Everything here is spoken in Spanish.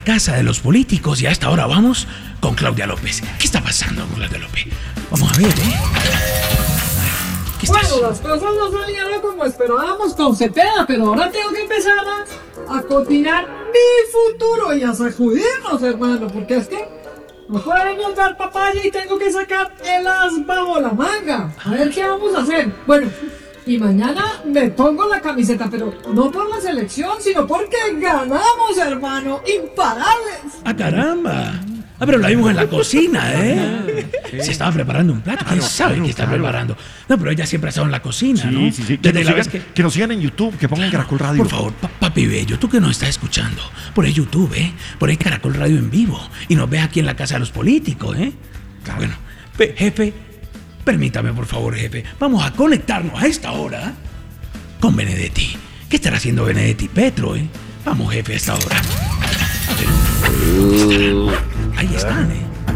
Casa de los políticos y a esta hora vamos con Claudia López. ¿Qué está pasando con Claudia López? Vamos a ver, ¿Qué estás? Bueno, las cosas no salieron como esperábamos con Cepeda, pero ahora tengo que empezar a coordinar mi futuro y a sacudirnos, hermano, porque es que no podemos dar papaya y tengo que sacar el as bajo la manga. A ver qué vamos a hacer. Bueno, y mañana me pongo la camiseta, pero no por la selección, sino porque ganamos, hermano, imparables. ¡Ah, caramba! Ah, pero la vimos en la cocina, ¿eh? Se estaba preparando un plato. ¿Quién sabe qué está preparando? No, pero ella siempre ha estado en la cocina, ¿no? Sí. Desde la vez Que nos sigan en YouTube, que pongan Caracol Radio. Por favor, papi bello, tú que nos estás escuchando, por ahí YouTube, por ahí Caracol Radio en vivo, y nos ves aquí en la casa de los políticos, Claro. Bueno, jefe, permítame, por favor, jefe, vamos a conectarnos a esta hora con Benedetti. ¿Qué estará haciendo Benedetti Petro, Vamos, jefe, a esta hora. A ver, ¿dónde estarán? Ahí están,